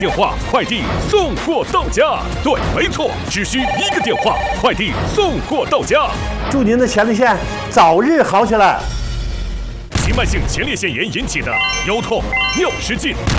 电话，快递送货到家。对，没错，只需1个电话，快递送货到家。 祝您的前列腺早日好起来。 急慢性前列腺炎引起的腰痛、尿失禁、